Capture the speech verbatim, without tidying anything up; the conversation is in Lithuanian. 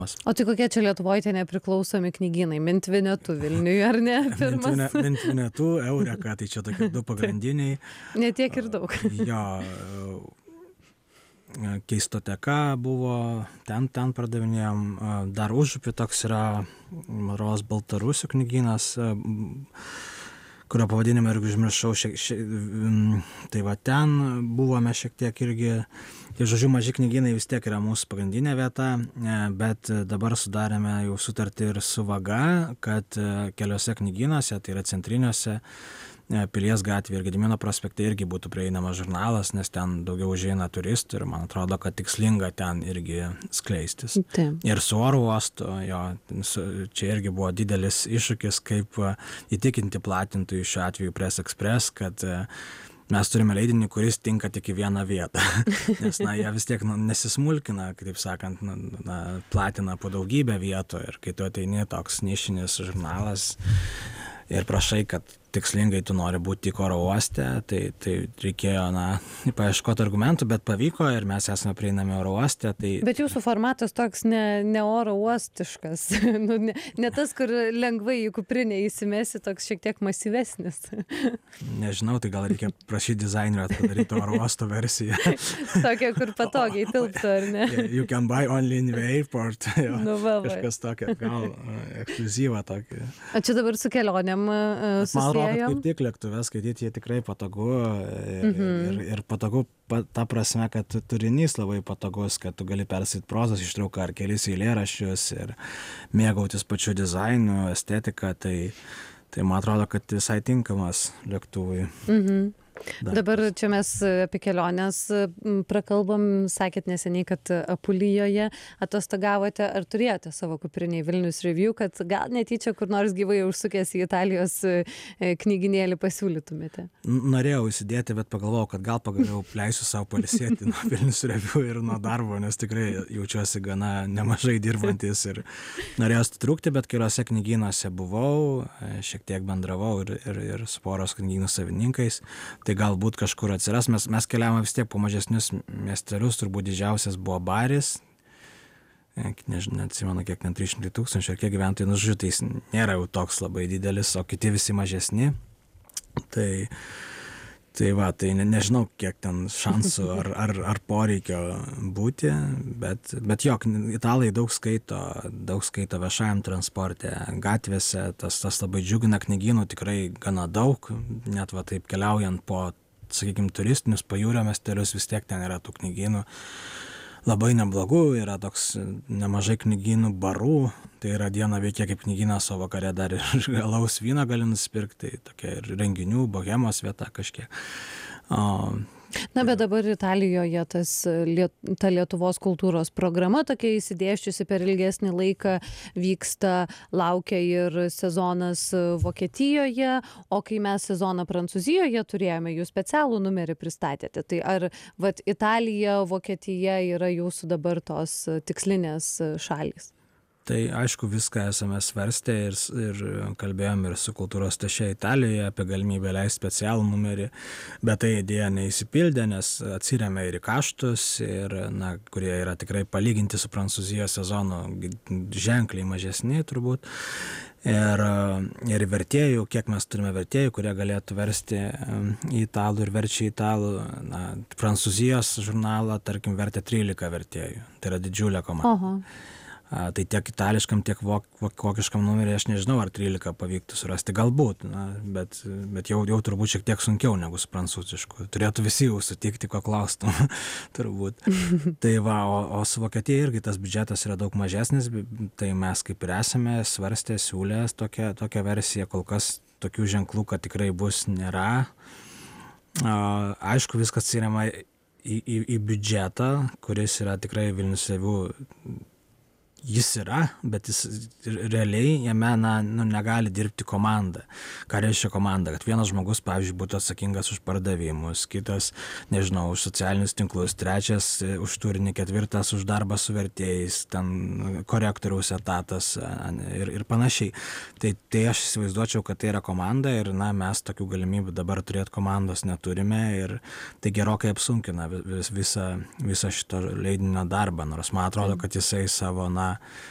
O tai kokie čia Lietuvoje tie nepriklausomi knygynai? Mint Vinetu Vilniuje, ar ne? Pirmas. Mint Vinetu, Eureka, tai čia tokie du pagrindiniai. Ne tiek ir daug. Jo, Keistoteka buvo, ten, ten pardavinėjom, dar Užupy toks yra Ros Baltarusių knygynas, kurio pavadinimą irgi užmiršau, šiek, šiek, tai va ten buvome šiek tiek irgi, tai žodžiu, maži knygynai vis tiek yra mūsų pagrindinė vieta, bet dabar sudarėme jau sutartį ir su Vaga, kad keliose knygynuose, tai yra centriniuose, Pilies gatvėje ir Gedimino prospekte irgi būtų prieinamas žurnalas, nes ten daugiau užeina turistų ir man atrodo, kad tikslinga ten irgi skleistis. Taip. Ir su oro uostu, jo, čia irgi buvo didelis iššūkis, kaip įtikinti platintojų šiuo atveju Press Express, kad mes turime leidinį, kuris tinka tik į vieną vietą. Nes, na, jie vis tiek nu, nesismulkina, kaip sakant, na, platina po daugybę vietų ir kai tu ateini toks nišinis žurnalas ir prašai, kad tikslingai tu nori būti tik oro uoste, tai, tai reikėjo, na, paieškoti argumentų, bet pavyko ir mes esame prieinami oro uoste. Tai... Bet jūsų formatas toks ne, ne oro uostiškas, nu, ne, ne tas, kur lengvai į kuprinę įsimesi, toks šiek tiek masyvesnis. Nežinau, tai gal reikia prašyti dizainerio padaryti oro uosto versiją. Tokia, kur patogiai tilptų, ar ne? You can buy only in the airport. Jo, nu, va, va. Kažkas tokio, gal ekskliuzyvą tokį. O čia dabar su kelionėm uh, susijęjom? Man atrodo, kaip tik lėktuve skaityti jie tikrai patogu ir, mhm. ir, ir patogu pa, ta prasme, kad turinys labai patogus, kad tu gali perskaityti prozos ištrauką ar kelis eilėraščius ir mėgautis pačiu dizainu, estetika, tai, tai man atrodo, kad visai tinkamas lėktuvui. Mhm. Dar. Dabar čia mes apie keliones prakalbam, sakėt neseniai, kad Apulijoje atostogavote, ar turėjote savo kuprinėje Vilnius Review, kad gal netyčia kur nors gyvai užsukęs į Italijos knyginėlį pasiūlytumėte? Norėjau įsidėti, bet pagalvojau, kad gal pagaliau leisiu savo pailsėti nuo Vilnius Review ir nuo darbo, nes tikrai jaučiuosi gana nemažai dirbantis ir norėjau atitrūkti, bet keliose knygynuose buvau, šiek tiek bendravau ir, ir, ir su poros knygynų savininkais. Tai galbūt kažkur atsiras, mes, mes keliavome vis tiek po mažesnius miestelius, turbūt didžiausias buvo Baris, nežinau, neatsimenu, kiek ten trys šimtai tūkstančių, ar kiek gyventojų, nu žodžiu, tai jis nėra jau toks labai didelis, o kiti visi mažesni, tai, tai va, tai ne, nežinau, kiek ten šansų ar, ar, ar poreikio būti, bet, bet jo, italai daug skaito, daug skaito viešajam transporte, gatvėse, tas, tas labai džiugina, knygynų tikrai gana daug, net va taip keliaujant po, sakykime, turistinius pajūrio miestelius, vis tiek ten yra tų knygynų. Labai neblogų, yra toks nemažai knygynų barų, tai yra diena veikia kaip knygynas, o vakare dar ir alaus vyną gali nusipirkti, tai tokia ir renginių, bohemos vieta kažkiek. O, Na, bet dabar Italijoje tas, liet, ta Lietuvos kultūros programa tokia įsidėščiusi per ilgesnį laiką vyksta, laukia ir sezonas Vokietijoje, o kai mes sezoną Prancūzijoje turėjome, jūs specialų numerį pristatėte. Tai ar vat, Italija, Vokietija yra jūsų dabar tos tikslinės šalys? Tai aišku, viską esame svarstę ir, ir kalbėjom ir su kultūros tašė Italijoje apie galimybę leisti specialų numerį, bet tai idėja neįsipildė, nes atsiremia ir į kaštus, ir, na, kurie yra tikrai palyginti su Prancūzijos sezonu ženkliai mažesni turbūt. Ir, ir vertėjų, kiek mes turime vertėjų, kurie galėtų versti į italų ir verčia į italų. Na, Prancūzijos žurnalą, tarkim, vertė trylika vertėjų. Tai yra didžiulė komanda. Oho. Tai tiek itališkam, tiek vok, vokiškam numerį aš nežinau, ar trylika pavyktų surasti, galbūt, na, bet, bet jau, jau turbūt šiek tiek sunkiau negu su prancūzišku. Turėtų visi jau sutikti, ko klaustum, turbūt. Tai va, o, o su Vokietija irgi tas biudžetas yra daug mažesnis, tai mes kaip ir esame svarstę, siūlę tokią, tokią versiją, kol kas tokių ženklų, kad tikrai bus, nėra. Aišku, viskas atsirema į, į, į biudžetą, kuris yra tikrai Vilnius Review. Jis yra, bet jis realiai jame na, nu, negali dirbti komanda. Ką reiškia komanda? Kad vienas žmogus, pavyzdžiui, būtų atsakingas už pardavimus, kitas, nežinau, už socialinius tinklus, trečias už turinį, ketvirtas už darbą su vertėjais, ten korektoriaus etatas ir, ir panašiai. Tai, tai aš įsivaizduočiau, kad tai yra komanda ir na, mes tokių galimybių dabar turėti komandos neturime ir tai gerokai apsunkina vis, visą, visą šito leidinio darbą, nors man atrodo, kad jisai savo na,